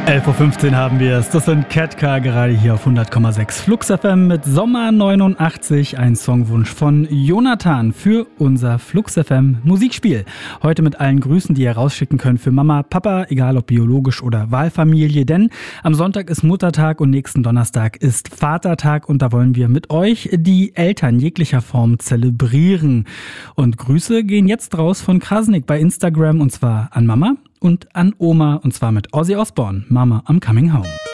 11.15 Uhr haben wir es. Das sind Catcar gerade hier auf 100,6 Flux FM mit Sommer 89. Ein Songwunsch von Jonathan für unser Flux FM Musikspiel. Heute mit allen Grüßen, die ihr rausschicken könnt für Mama, Papa, egal ob biologisch oder Wahlfamilie. Denn am Sonntag ist Muttertag und nächsten Donnerstag ist Vatertag. Und da wollen wir mit euch die Eltern jeglicher Form zelebrieren. Und Grüße gehen jetzt raus von Krasnik bei Instagram und zwar an Mama und an Oma, und zwar mit Ozzy Osbourne, Mama, I'm Coming Home.